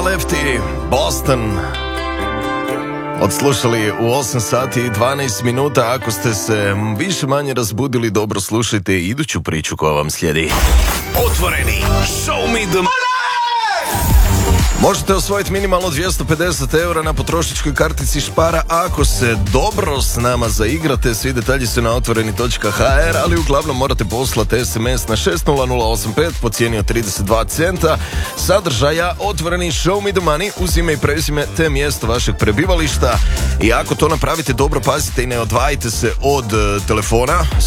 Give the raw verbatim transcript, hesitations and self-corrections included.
Lefty, Boston. Odslušali u osam sati i dvanaest minuta. Ako ste se više manje razbudili, dobro slušajte iduću priču koja vam slijedi. Otvoreni, show me the money! Možete osvojiti minimalno dvjesto pedeset eura na potrošačkoj kartici Špara ako se dobro s nama zaigrate. Svi detalji su na otvoreni točka ha er, ali uglavnom morate poslati es em es na šest nula nula osam pet po cijeni od trideset dva centa. Sadržaja otvoreni show me the money uz ime i prezime te mjesto vašeg prebivališta. I ako to napravite dobro, pazite i ne odvajite se od uh, telefona.